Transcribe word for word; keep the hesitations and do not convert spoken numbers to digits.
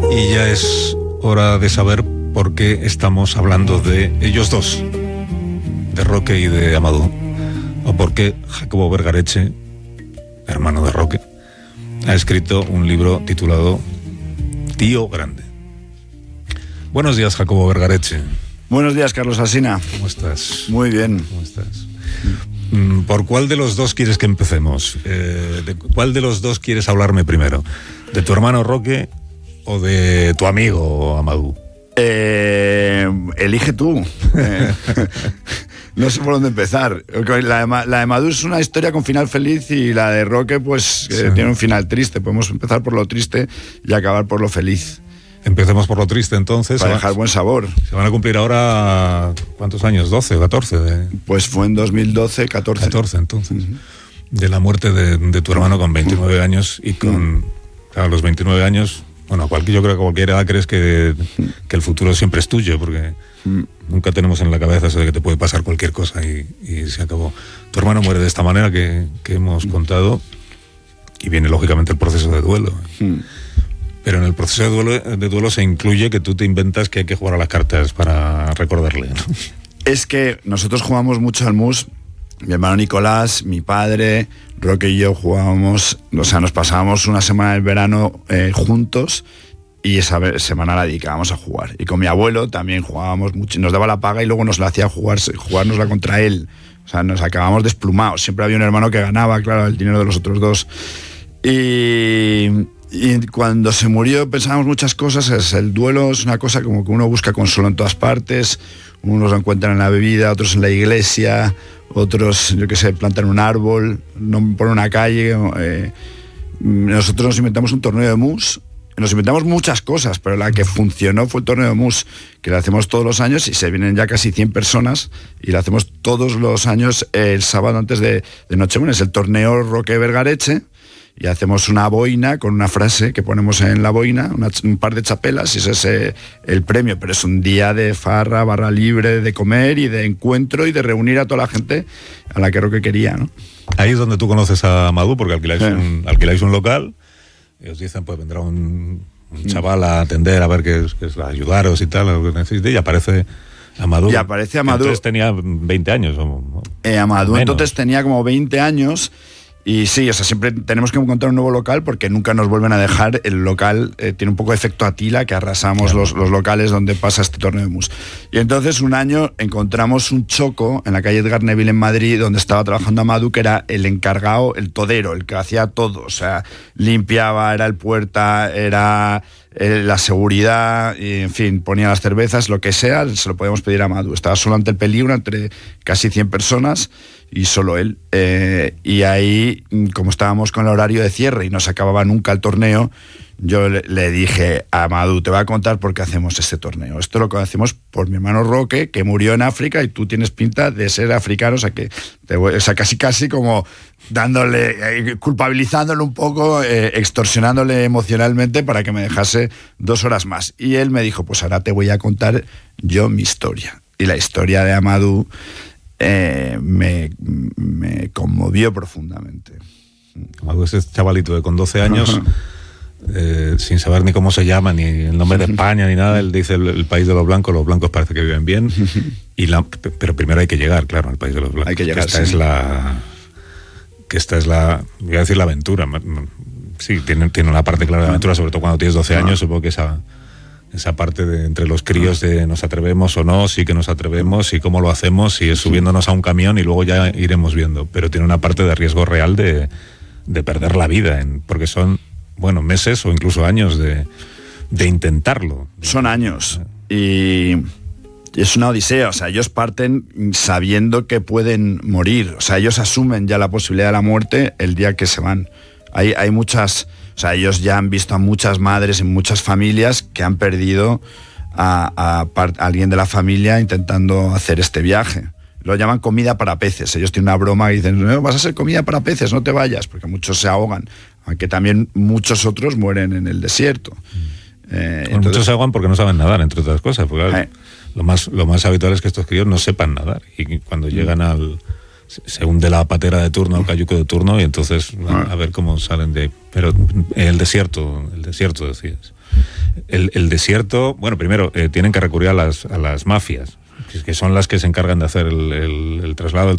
Y ya es hora de saber por qué estamos hablando de ellos dos, de Roque y de Amadou, o por qué Jacobo Vergareche, hermano de Roque, ha escrito un libro titulado Tío Grande. Buenos días, Jacobo Vergareche. Buenos días, Carlos Alsina. ¿Cómo estás? Muy bien. ¿Cómo estás? ¿Por cuál de los dos quieres que empecemos? Eh, ¿de cuál de los dos quieres hablarme primero? ¿De tu hermano Roque o de tu amigo Amadou? Eh, elige tú. Eh, no sé por dónde empezar. La de, la de Amadou es una historia con final feliz y la de Roque, pues, sí, eh, tiene un final triste. Podemos empezar por lo triste y acabar por lo feliz. Empecemos por lo triste, entonces. Para dejar buen sabor. Se van a cumplir ahora, ¿cuántos años? ¿doce o catorce? De... Pues fue en dos mil doce, catorce. catorce, entonces. Uh-huh. De la muerte de, de tu hermano con veintinueve uh-huh. años y con... Uh-huh. Claro, los veintinueve años... Bueno, cualquier, yo creo que a cualquier edad crees que, que el futuro siempre es tuyo, porque uh-huh. nunca tenemos en la cabeza eso de que te puede pasar cualquier cosa y, y se acabó. Tu hermano muere de esta manera que, que hemos uh-huh. contado y viene, lógicamente, el proceso de duelo. Uh-huh. Pero en el proceso de duelo, de duelo se incluye que tú te inventas que hay que jugar a las cartas para recordarle, ¿no? Es que nosotros jugamos mucho al mus. Mi hermano Nicolás, mi padre, Roque y yo jugábamos, o sea, nos pasábamos una semana del verano eh, juntos y esa semana la dedicábamos a jugar. Y con mi abuelo también jugábamos mucho, nos daba la paga y luego nos la hacía jugar, jugárnosla contra él. O sea, nos acabábamos desplumados. Siempre había un hermano que ganaba, claro, el dinero de los otros dos. Y... Y cuando se murió pensábamos muchas cosas. Es, el duelo es una cosa como que uno busca consuelo en todas partes. Unos lo encuentran en la bebida, otros en la iglesia, otros, yo qué sé, plantan un árbol, no ponen una calle. Eh, nosotros nos inventamos un torneo de mus. Nos inventamos muchas cosas, pero la que funcionó fue el torneo de mus, que lo hacemos todos los años y se vienen ya casi cien personas y lo hacemos todos los años el sábado antes de, de Nochebuena. Es el torneo Roque Vergareche. Y hacemos una boina con una frase que ponemos en la boina, una, un par de chapelas, y ese es eh, el premio. Pero es un día de farra, barra libre, de comer y de encuentro y de reunir a toda la gente a la que Roque quería, ¿no? Ahí es donde tú conoces a Amadou, porque alquiláis, sí. un, alquiláis un local y os dicen, pues vendrá un, un chaval a atender, a ver qué es, qué es ayudaros y tal, lo que necesite, y aparece... Amadou. Y aparece Amadou. Entonces tenía veinte años. O, eh, Amadou entonces tenía como veinte años. Y sí, o sea, siempre tenemos que encontrar un nuevo local porque nunca nos vuelven a dejar. El local eh, tiene un poco de efecto Atila, que arrasamos claro. los, los locales donde pasa este torneo de mus. Y entonces un año encontramos un choco en la calle Edgar Neville en Madrid, donde estaba trabajando Amadou, que era el encargado, el todero, el que hacía todo. O sea, limpiaba, era el puerta, era eh, la seguridad, y, en fin, ponía las cervezas, lo que sea, se lo podíamos pedir a Amadou. Estaba solo ante el peligro, entre casi cien personas, y solo él. Eh, y ahí, como estábamos con el horario de cierre y no se acababa nunca el torneo, yo le, le dije a Amadou, te voy a contar por qué hacemos este torneo. Esto lo hacemos por mi hermano Roque, que murió en África y tú tienes pinta de ser africano, o sea, que te voy, o sea casi casi como dándole, eh, culpabilizándole un poco, eh, extorsionándole emocionalmente para que me dejase dos horas más. Y él me dijo, pues ahora te voy a contar yo mi historia. Y la historia de Amadou Eh, me, me conmovió profundamente. Amadou es ese chavalito de con doce años, eh, sin saber ni cómo se llama, ni el nombre de España, ni nada. Él dice el, el país de los blancos, los blancos parece que viven bien, y la, pero primero hay que llegar, claro, al país de los blancos. Hay que llegar, que esta sí. es la que esta es la, voy a decir la aventura. Sí, tiene, tiene una parte clara de aventura, sobre todo cuando tienes doce años, supongo que esa esa parte de entre los críos de nos atrevemos o no, sí que nos atrevemos y cómo lo hacemos, y es subiéndonos a un camión y luego ya iremos viendo, pero tiene una parte de riesgo real de, de perder la vida, en, porque son, bueno, meses o incluso años de, de intentarlo. Son años y es una odisea, o sea, ellos parten sabiendo que pueden morir, o sea, ellos asumen ya la posibilidad de la muerte el día que se van. Hay, hay muchas... O sea, ellos ya han visto a muchas madres en muchas familias que han perdido a, a, a alguien de la familia intentando hacer este viaje. Lo llaman comida para peces. Ellos tienen una broma y dicen, no, vas a ser comida para peces, no te vayas, porque muchos se ahogan, aunque también muchos otros mueren en el desierto. Mm. Eh, bueno, entonces, muchos se ahogan porque no saben nadar, entre otras cosas. Porque eh. lo, más, lo más habitual es que estos críos no sepan nadar, y cuando mm. llegan al... se hunde la patera de turno, el cayuco de turno, y entonces a, a ver cómo salen de ahí. Pero el desierto, el desierto decías. el, el desierto, bueno, primero eh, tienen que recurrir a las, a las mafias, que son las que se encargan de hacer el, el, el traslado del